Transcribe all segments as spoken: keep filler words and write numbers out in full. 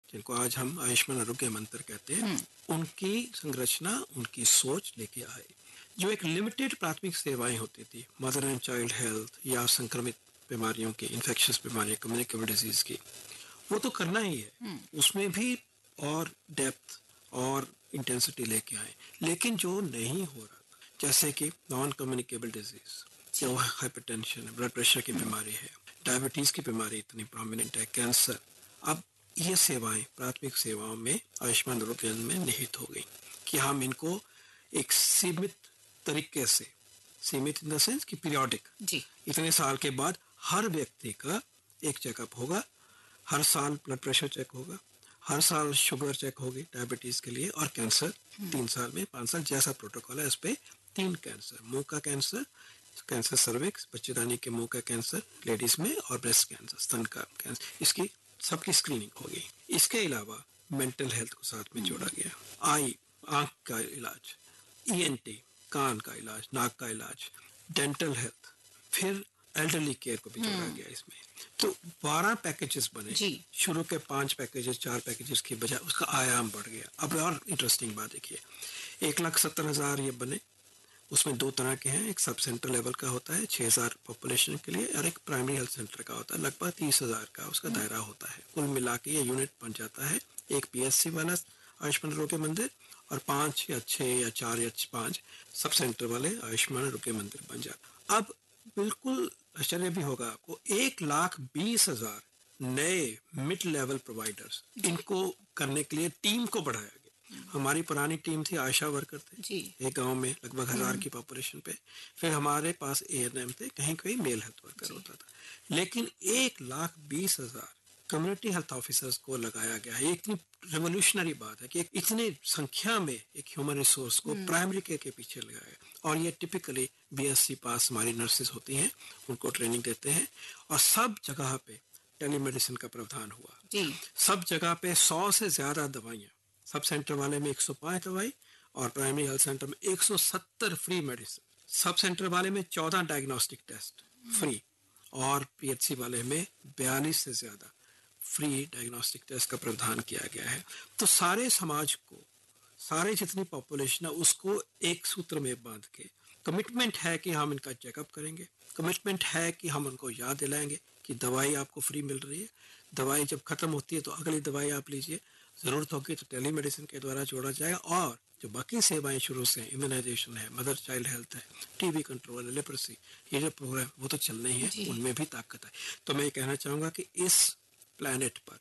जिनको आज हम आयुष्मान आरोग्य मंत्र कहते हैं, उनकी संरचना, उनकी सोच लेके आए। जो एक लिमिटेड प्राथमिक सेवाएं होती थी, मदर एंड चाइल्ड हेल्थ या संक्रमित बीमारियों की, इन्फेक्शियस बीमारियां, कम्युनिकेबल डिजीज की, वो तो करना ही है, उसमें भी और डेप्थ और इंटेंसिटी लेके आए। लेकिन जो नहीं हो रहा था, जैसे कि नॉन कम्युनिकेबल डिजीज, जो हाइपरटेंशन, ब्लड प्रेशर की बीमारी है, डायबिटीज की बीमारी इतनी प्रोमिनेंट है, कैंसर, अब ये सेवाएं प्राथमिक सेवाओं में आयुष्मान आरोग्य में निहित हो गई कि हम इनको एक सीमित तरीके से, सीमित इन द सेंस कि पीरियोडिक, इतने साल के बाद हर व्यक्ति का एक चेकअप होगा, हर साल ब्लड प्रेशर चेक होगा, हर साल शुगर चेक होगी डायबिटीज के लिए, और कैंसर तीन साल में, पाँच साल जैसा प्रोटोकॉल है उस पर तीन कैंसर, मुंह का कैंसर, कैंसर सर्विक्स, बच्चेदानी के मुंह का कैंसर लेडीज में, और ब्रेस्ट कैंसर, स्तन का कैंसर, इसकी सबकी स्क्रीनिंग होगी। इसके अलावा मेंटल हेल्थ को साथ में जोड़ा गया, आई, आंख का इलाज, ईएनटी, कान का इलाज, नाक का इलाज, डेंटल हेल्थ, फिर एल्डरली केयर को भी जोड़ा गया इसमें। तो बारह पैकेजेस बने, शुरू के पांच पैकेजेस, चार पैकेजेस की बजाय उसका आयाम बढ़ गया। अब और इंटरेस्टिंग बात देखिए, एक लाख सत्तर हजार ये बने, उसमें दो तरह के हैं, एक सब सेंटर लेवल का होता है छह हजार पॉपुलेशन के लिए, और एक प्राइमरी हेल्थ सेंटर का होता है लगभग तीस हजार का उसका दायरा होता है। कुल मिला के ये यूनिट बन जाता है एक पीएससी वाला आयुष्मान आरोग्य मंदिर, और पांच या छह या चार या पांच सब सेंटर वाले आयुष्मान आरोग्य मंदिर बन जाता। अब बिल्कुल आश्चर्य भी होगा आपको, एक लाख बीस हजार नए मिड लेवल प्रोवाइडर्स, इनको करने के लिए टीम को बढ़ाया गया। हमारी पुरानी टीम थी, आशा वर्कर थे एक गांव में लगभग हजार की पॉपुलेशन पे, फिर हमारे पास एएनएम थे, कहीं कहीं मेल हेल्थ वर्कर होता था, लेकिन एक लाख बीस हजार कम्युनिटी हेल्थ ऑफिसर्स को लगाया गया है। इतनी रेवोल्यूशनरी बात है कि इतने संख्या में एक ह्यूमन रिसोर्स को प्राइमरी केयर के पीछे लगाया, और ये टिपिकली बीएससी पास हमारी नर्सेज होती हैं, उनको ट्रेनिंग देते हैं, और सब जगह पे टेलीमेडिसिन का प्रावधान हुआ जी। सब जगह पे सौ से ज्यादा दवाइयाँ, सब सेंटर वाले में एक सौ पाँच दवाई, और प्राइमरी हेल्थ सेंटर में एक सौ सत्तर फ्री मेडिसिन, सब सेंटर वाले में चौदह डायग्नोस्टिक टेस्ट फ्री, और पीएचसी वाले में बयालीस से ज्यादा फ्री डायग्नोस्टिक टेस्ट का प्रावधान किया गया है। तो सारे समाज को, सारे जितनी पॉपुलेशन है उसको एक सूत्र में बांध के कमिटमेंट है कि हम इनका चेकअप करेंगे, कमिटमेंट है कि हम उनको याद दिलाएंगे कि दवाई आपको फ्री मिल रही है, दवाई जब खत्म होती है तो अगली दवाई आप लीजिए, जरूरत होगी तो टेलीमेडिसिन के द्वारा जोड़ा जाएगा, और जो बाकी सेवाएं शुरू से, इम्यूनाइजेशन है, मदर चाइल्ड हेल्थ है, टीबी कंट्रोल है, लेप्रोसी, ये जो प्रोग्राम वो तो चलने ही है, उनमें भी ताकत है। तो मैं ये कहना चाहूंगा कि इस प्लैनेट पर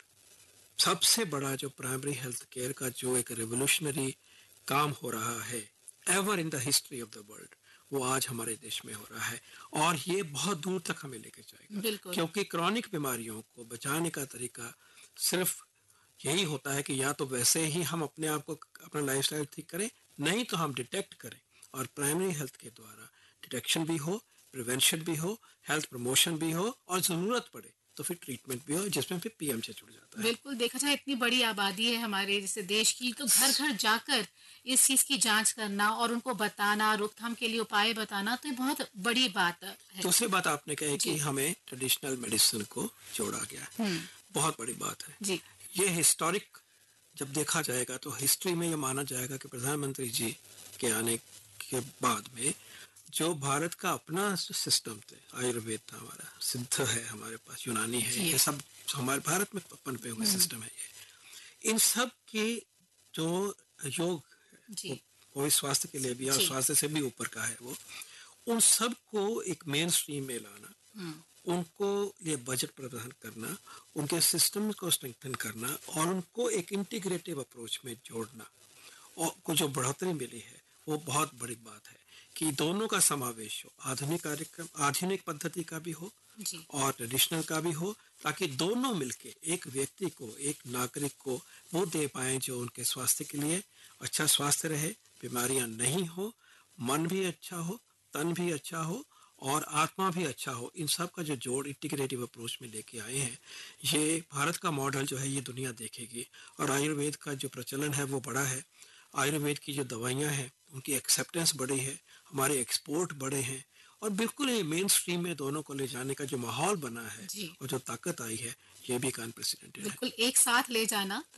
सबसे बड़ा जो प्राइमरी हेल्थ केयर का जो एक रेवोल्यूशनरी काम हो रहा है ever in the history of the world, वो आज हमारे देश में हो रहा है, और ये बहुत दूर तक हमें लेके जाएगा, क्योंकि क्रॉनिक बीमारियों को बचाने का तरीका सिर्फ यही होता है कि या तो वैसे ही हम अपने आप को, अपना लाइफस्टाइल ठीक करें, नहीं तो हम डिटेक्ट करें, और प्राइमरी हेल्थ के द्वारा डिटेक्शन भी हो, प्रिवेंशन भी हो, हेल्थ प्रमोशन भी हो, और जरूरत पड़े तो फिर ट्रीटमेंट भी हो, जिसमें फिर पीएम से जुड़ जाता है। बिल्कुल, देखा जाए इतनी बड़ी आबादी है हमारे जैसे देश की, तो घर घर जाकर इस चीज की जांच करना और उनको बताना, रोकथाम के लिए उपाय बताना, तो ये बहुत बड़ी बात है। दूसरी बात आपने कही कि हमें ट्रेडिशनल मेडिसिन को जोड़ा गया, बहुत बड़ी बात है जी। ये हिस्टोरिक जब देखा जाएगा तो हिस्ट्री में ये माना जाएगा कि प्रधानमंत्री जी के आने के बाद में जो भारत का अपना सिस्टम थे, आयुर्वेद था हमारा, सिद्ध है हमारे पास, यूनानी है, ये सब हमारे भारत में पनपे हुए सिस्टम है ये, इन सब के जो योग है वो, वो स्वास्थ्य के लिए भी और स्वास्थ्य से भी ऊपर का है, वो उन सब को एक मेन स्ट्रीम में लाना, उनको ये बजट प्रदान करना, उनके सिस्टम को स्ट्रेंथन करना, और उनको एक इंटीग्रेटिव अप्रोच में जोड़ना, और को जो बढ़ोतरी मिली है वो बहुत बड़ी बात है कि दोनों का समावेश हो, आधुनिक कार्यक्रम, आधुनिक पद्धति का भी हो और ट्रेडिशनल का भी हो, ताकि दोनों मिलके एक व्यक्ति को, एक नागरिक को वो दे पाए जो उनके स्वास्थ्य के लिए अच्छा स्वास्थ्य रहे, बीमारियां नहीं हो, मन भी अच्छा हो, तन भी अच्छा हो, और आत्मा भी अच्छा हो। इन सब का जो जोड़ इंटीग्रेटिव अप्रोच में लेके आए हैं, ये भारत का मॉडल जो है ये दुनिया देखेगी, और आयुर्वेद का जो प्रचलन है वो बड़ा है, आयुर्वेद की जो दवाइयाँ हैं उनकी एक्सेप्टेंस बढ़ी है, हमारे एक्सपोर्ट बढ़े हैं, और बिल्कुल ये मेन स्ट्रीम में दोनों को ले जाने का जो माहौल बना है और जो ताकत आई है, ये भी एक अनप्रेसिडेंटेड है। बिल्कुल एक साथ ले जाना।